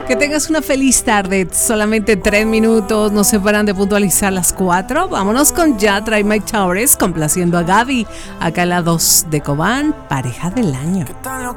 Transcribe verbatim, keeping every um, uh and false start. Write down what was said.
Que tengas una feliz tarde. Solamente tres minutos nos separan de puntualizar las cuatro. Vámonos con Yatra y Mike Towers complaciendo a Gaby. Acá la dos de Cobán, pareja del año. ¿Qué tal lo